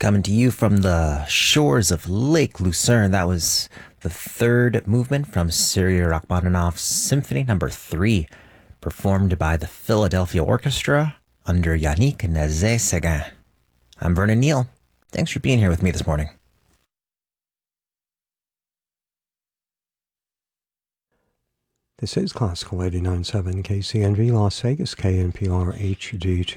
Coming to you from the shores of Lake Lucerne. That was the third movement from Sergei Rachmaninoff's Symphony No. 3, performed by the Philadelphia Orchestra under Yannick Nézet-Séguin. I'm Vernon Neal. Thanks for being here with me this morning. This is Classical 89.7 KCNV Las Vegas, KNPR HD2.